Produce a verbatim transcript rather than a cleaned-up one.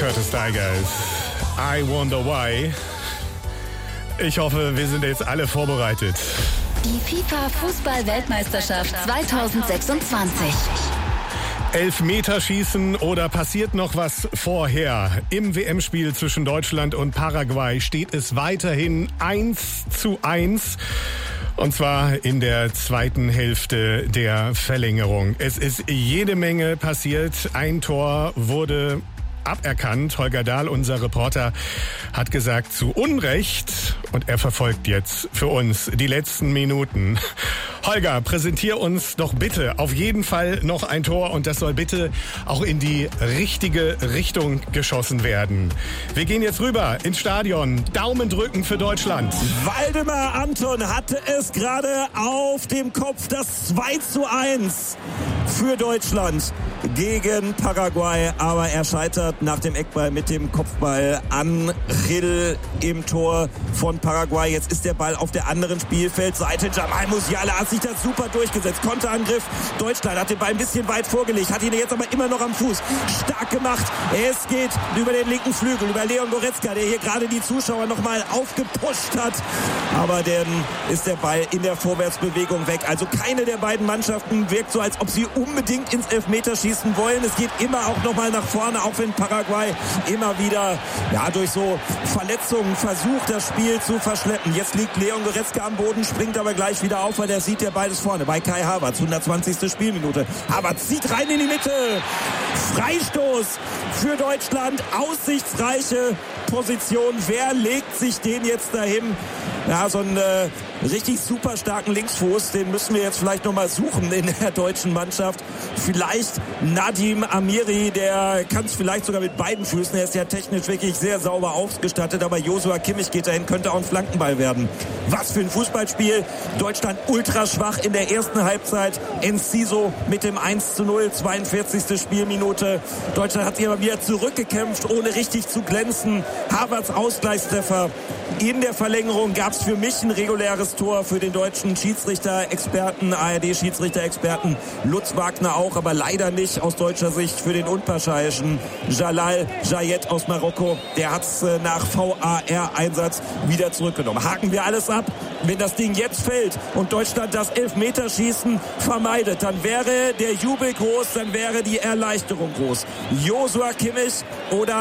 Curtis Tigers. I wonder why. Ich hoffe, wir sind jetzt alle vorbereitet. Die FIFA-Fußball-Weltmeisterschaft zweitausendsechsundzwanzig. Elfmeterschießen oder passiert noch was vorher? Im W M-Spiel zwischen Deutschland und Paraguay steht es weiterhin eins zu eins. Und zwar in der zweiten Hälfte der Verlängerung. Es ist jede Menge passiert. Ein Tor wurde aberkannt. Holger Dahl, unser Reporter, hat gesagt, zu Unrecht. Und er verfolgt jetzt für uns die letzten Minuten. Holger, präsentier uns doch bitte auf jeden Fall noch ein Tor. Und das soll bitte auch in die richtige Richtung geschossen werden. Wir gehen jetzt rüber ins Stadion. Daumen drücken für Deutschland. Waldemar Anton hatte es gerade auf dem Kopf. Das zwei zu eins für Deutschland gegen Paraguay. Aber er scheitert nach dem Eckball mit dem Kopfball an Gil im Tor von Paraguay. Jetzt ist der Ball auf der anderen Spielfeldseite. Jamal Musiala hat sich das super durchgesetzt. Konterangriff. Deutschland hat den Ball ein bisschen weit vorgelegt. Hat ihn jetzt aber immer noch am Fuß. Stark gemacht. Es geht über den linken Flügel, über Leon Goretzka, der hier gerade die Zuschauer nochmal aufgepusht hat. Aber dann ist der Ball in der Vorwärtsbewegung weg. Also keine der beiden Mannschaften wirkt so, als ob sie unbedingt ins Elfmeterschießen wollen. Es geht immer auch nochmal nach vorne, auch wenn Paraguay immer wieder ja, durch so Verletzungen versucht, das Spiel zu verschleppen. Jetzt liegt Leon Goretzka am Boden, springt aber gleich wieder auf, weil der sieht ja beides vorne. Bei Kai Havertz, hundertzwanzigste Spielminute. Havertz zieht rein in die Mitte. Freistoß für Deutschland. Aussichtsreiche Position. Wer legt sich den jetzt dahin? Ja, so einen äh, richtig super starken Linksfuß, den müssen wir jetzt vielleicht nochmal suchen in der deutschen Mannschaft. Vielleicht Nadim Amiri, der kann es vielleicht sogar mit beiden Füßen. Er ist ja technisch wirklich sehr sauber ausgestattet, aber Joshua Kimmich geht dahin, könnte auch ein Flankenball werden. Was für ein Fußballspiel. Deutschland ultra schwach in der ersten Halbzeit. Enciso mit dem eins zu null, zweiundvierzigste Spielminute. Deutschland hat sich aber wieder zurückgekämpft, ohne richtig zu glänzen. Havertz Ausgleichstreffer. In der Verlängerung gab es für mich ein reguläres Tor für den deutschen Schiedsrichter-Experten, A R D-Schiedsrichter-Experten Lutz Wagner auch, aber leider nicht aus deutscher Sicht für den unparteiischen Jalal Jayet aus Marokko. Der hat es nach V A R-Einsatz wieder zurückgenommen. Haken wir alles ab. Wenn das Ding jetzt fällt und Deutschland das Elfmeterschießen vermeidet, dann wäre der Jubel groß, dann wäre die Erleichterung groß. Joshua Kimmich oder